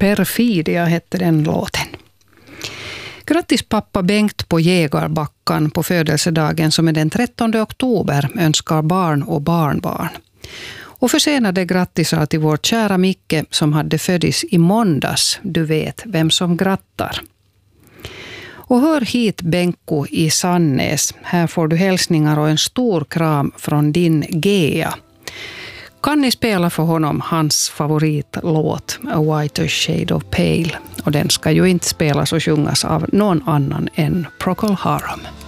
Perfidia hette den låten. Grattis pappa Bengt på Jägarbackan på födelsedagen som är den 13 oktober önskar barn och barnbarn. Och försenade grattisar till vår kära Micke som hade föddes i måndags. Du vet vem som grattar. Och hör hit Benko i Sannäs. Här får du hälsningar och en stor kram från din Gea. Kan ni spela för honom hans favoritlåt A Whiter Shade of Pale? Och den ska ju inte spelas och sjungas av någon annan än Procol Harum.